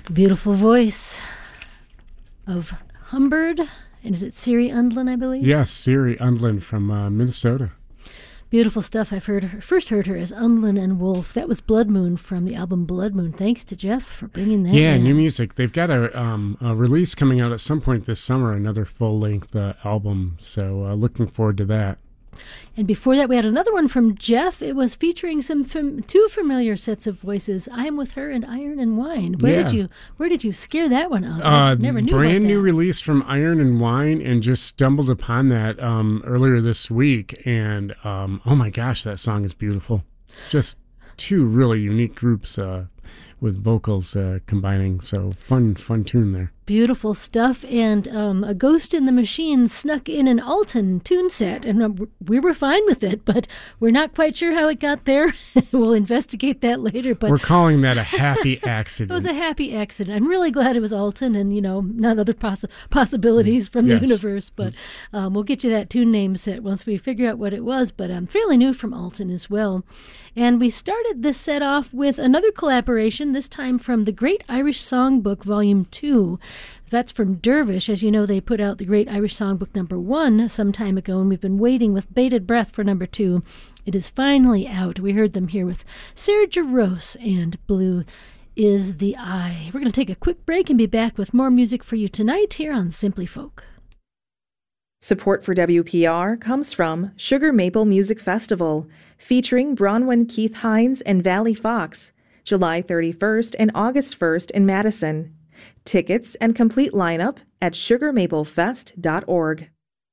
The beautiful voice of Humbird. And is it Siri Undlin, I believe? Yes, Siri Undlin from Minnesota. Beautiful stuff. I've first heard her as Undlin and Wolf. That was Blood Moon from the album Blood Moon. Thanks to Jeff for bringing that in. New music. They've got a release coming out at some point this summer, another full-length album. So looking forward to that. And before that, we had another one from Jeff. It was featuring two familiar sets of voices. I Am With Her and Iron and Wine. Where did you scare that one up? I never knew about that. Brand new release from Iron and Wine, and just stumbled upon that earlier this week. And oh my gosh, that song is beautiful. Just two really unique groups with vocals combining. So fun tune there. Beautiful stuff. And a Ghost in the Machine snuck in an Alton tune set, and we were fine with it, but we're not quite sure how it got there. We'll investigate that later. But we're calling that a happy accident. It was a happy accident. I'm really glad it was Alton and, not other possibilities from the universe. But we'll get you that tune name set once we figure out what it was. But fairly new from Alton as well. And we started this set off with another collaboration, this time from the Great Irish Songbook, Volume 2. That's from Dervish. As you know, they put out the Great Irish Songbook number 1 some time ago, and we've been waiting with bated breath for number 2. It is finally out. We heard them here with Sarah Jarosz and Blue Is the Eye. We're going to take a quick break and be back with more music for you tonight here on Simply Folk. Support for WPR comes from Sugar Maple Music Festival, featuring Bronwyn Keith Hines and Valley Fox, July 31st and August 1st in Madison. Tickets and complete lineup at sugarmaplefest.org.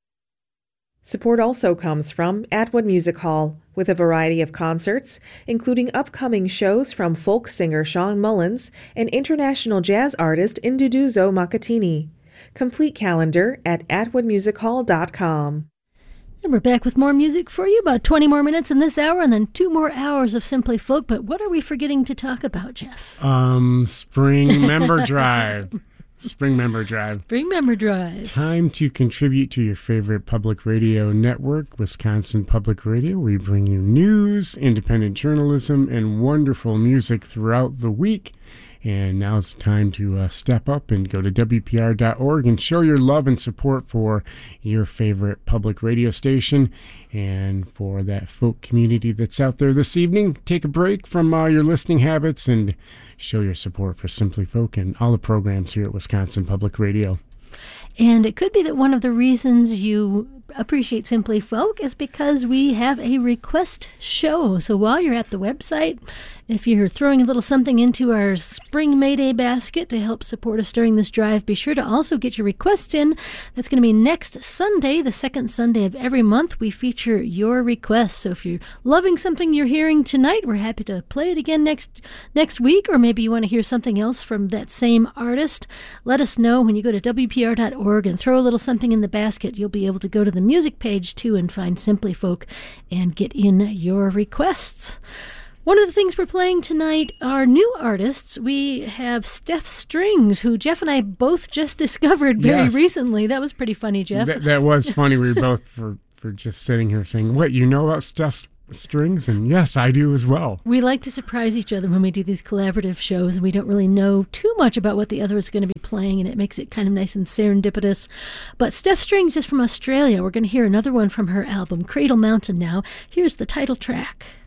Support also comes from Atwood Music Hall, with a variety of concerts, including upcoming shows from folk singer Sean Mullins and international jazz artist Induduzo Makatini. Complete calendar at atwoodmusichall.com. And we're back with more music for you, about 20 more minutes in this hour, and then 2 more hours of Simply Folk. But what are we forgetting to talk about, Jeff? Spring Member Drive. Spring Member Drive. Spring Member Drive. Time to contribute to your favorite public radio network, Wisconsin Public Radio. We bring you news, independent journalism, and wonderful music throughout the week. And now it's time to step up and go to WPR.org and show your love and support for your favorite public radio station and for that folk community that's out there this evening. Take a break from your listening habits and show your support for Simply Folk and all the programs here at Wisconsin Public Radio. And it could be that one of the reasons you appreciate Simply Folk is because we have a request show. So while you're at the website, if you're throwing a little something into our Spring Mayday basket to help support us during this drive, be sure to also get your requests in. That's going to be next Sunday, the second Sunday of every month. We feature your requests. So if you're loving something you're hearing tonight, we're happy to play it again next week, or maybe you want to hear something else from that same artist. Let us know when you go to WPR.org and throw a little something in the basket. You'll be able to go to the music page too and find Simply Folk and get in your requests. One of the things we're playing tonight are new artists. We have Steph Strings, who Jeff and I both just discovered very recently. That was pretty funny, Jeff. That was funny. We were both for just sitting here saying, what, you know about Steph Strings? And yes, I do as well. We like to surprise each other when we do these collaborative shows, and we don't really know too much about what the other is going to be playing, and it makes it kind of nice and serendipitous. But Steph Strings is from Australia. We're going to hear another one from her album, Cradle Mountain now. Here's the title track.